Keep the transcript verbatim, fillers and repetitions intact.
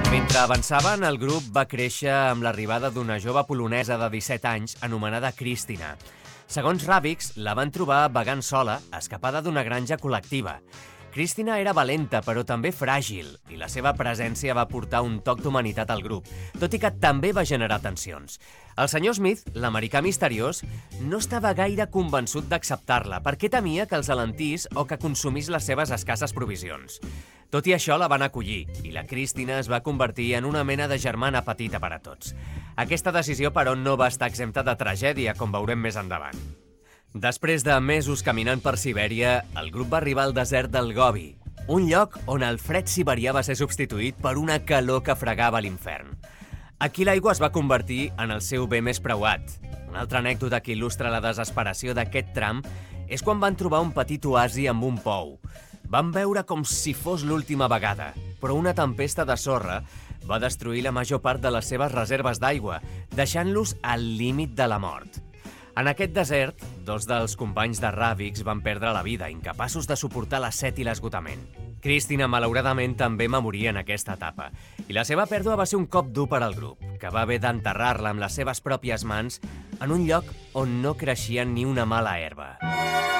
Mentre avançaven, el grup va créixer amb l'arribada d'una jove polonesa de disset anys anomenada Kristina. Segons Ravix, la van trobar vagant sola, escapada d'una granja col·lectiva. Kristina era valenta, però també fràgil, i la seva presència va portar un toc d'humanitat al grup, tot i que també va generar tensions. El senyor Smith, l'americà misteriós, no estava gaire convençut d'acceptar-la, perquè temia que els alentís o que consumís les seves escasses provisions. Tot i això, la van acollir, i la Kristina es va convertir en una mena de germana petita per a tots. Aquesta decisió, però, no va estar exempta de tragèdia, com veurem més endavant. Després de mesos caminant per Sibèria, el grup va arribar al desert del Gobi, un lloc on el fred siberià va ser substituït per una calor que fregava l'infern. Aquí l'aigua es va convertir en el seu bé més preuat. Una altra anècdota que il·lustra la desesperació d'aquest tram és quan van trobar un petit oasi amb un pou. Van veure com si fos l'última vegada, però una tempesta de sorra va destruir la major part de les seves reserves d'aigua, deixant-los al límit de la mort. En aquest desert, dos dels companys de Ravix van perdre la vida, incapaços de suportar la set i l'esgotament. Kristina, malauradament, també va morir en aquesta etapa, i la seva pèrdua va ser un cop dur per al grup, que va haver d'enterrar-la amb les seves pròpies mans en un lloc on no creixia ni una mala herba.